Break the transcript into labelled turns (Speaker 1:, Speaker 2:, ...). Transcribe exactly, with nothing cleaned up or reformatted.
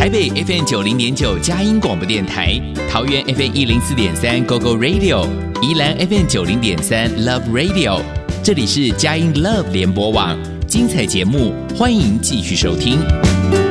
Speaker 1: 台北 F M 九零点九佳音广播电台，桃园 F M 一零四点三 Go Go Radio， 宜兰 F M 九零点三 Love Radio， 这里是佳音 Love 联播网，精彩节目欢迎继续收听。